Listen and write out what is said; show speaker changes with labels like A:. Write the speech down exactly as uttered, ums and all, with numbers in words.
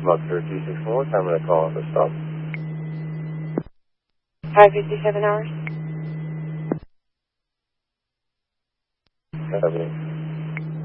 A: Buckster two six four, time of the call for stop.
B: five fifty-seven hours.
A: Copy.